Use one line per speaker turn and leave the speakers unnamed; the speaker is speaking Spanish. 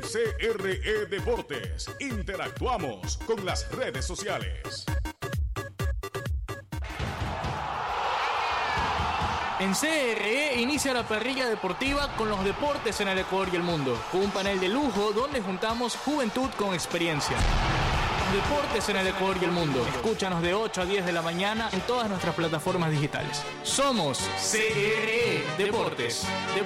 En CRE Deportes interactuamos con las redes sociales.
En CRE inicia la parrilla deportiva con los deportes en el Ecuador y el mundo, con un panel de lujo donde juntamos juventud con experiencia. Deportes en el Ecuador y el mundo. Escúchanos de 8 a 10 de la mañana en todas nuestras plataformas digitales. Somos CRE Deportes.